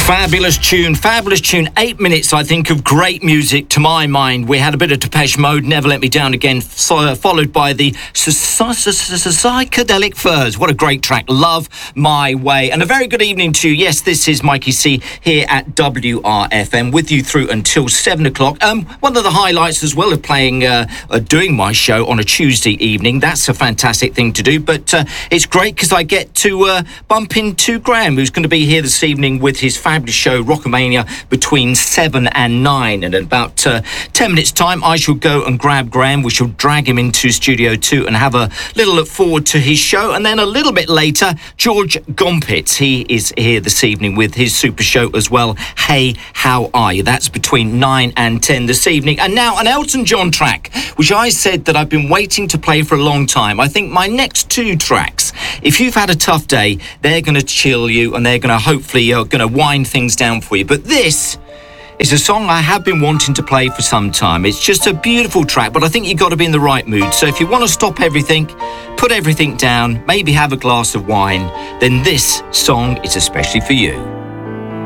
Fabulous tune. 8 minutes, I think, of great music to my mind. We had a bit of Depeche Mode, Never Let Me Down Again, followed by the Psychedelic Furs. What a great track. Love My Way. And a very good evening to you. Yes, this is Mikey C here at WRFM with you through until 7 o'clock. One of the highlights as well of doing my show on a Tuesday evening. That's a fantastic thing to do. But it's great because I get to bump into Graham, who's going to be here this evening with his fabulous show Rockamania between 7 and 9, and in about 10 minutes time I shall go and grab Graham. We shall drag him into Studio 2 and have a little look forward to his show. And then a little bit later, George Gompitz, he is here this evening with his super show as well, Hey How Are You? That's between 9 and 10 this evening. And now an Elton John track, which I said that I've been waiting to play for a long time. I think my next two tracks, if you've had a tough day, they're going to chill you and they're going to hopefully going to wind things down for you. But this is a song I have been wanting to play for some time. It's just a beautiful track, but I think you've got to be in the right mood. So if you want to stop everything, put everything down, maybe have a glass of wine, then this song is especially for you.